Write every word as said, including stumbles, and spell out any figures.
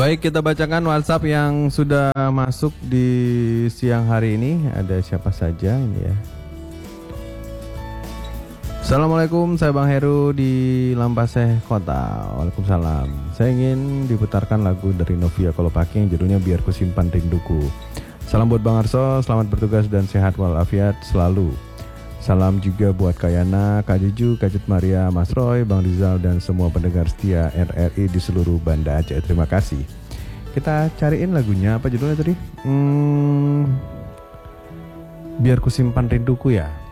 Baik, kita bacakan WhatsApp yang sudah masuk di siang hari ini. Ada siapa saja ini ya? Assalamualaikum, saya Bang Heru di Lampaseh Kota. Waalaikumsalam. Saya ingin diputarkan lagu dari Novia Kolopaking yang judulnya Biar Ku Simpan Rinduku. Salam buat Bang Arso, selamat bertugas dan sehat walafiat selalu. Salam juga buat Kayana, Kak Juju, Kak Jut Maria, Mas Roy, Bang Rizal dan semua pendengar setia R R I di seluruh Banda Aceh. Terima kasih. Kita cariin lagunya, apa judulnya tadi? Hmm, Biar Ku Simpan Rinduku ya.